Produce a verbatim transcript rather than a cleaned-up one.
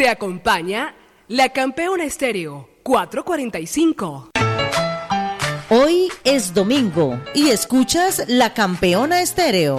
Te acompaña la Campeona Estéreo cuatrocientos cuarenta y cinco. Hoy es domingo y escuchas La Campeona Estéreo.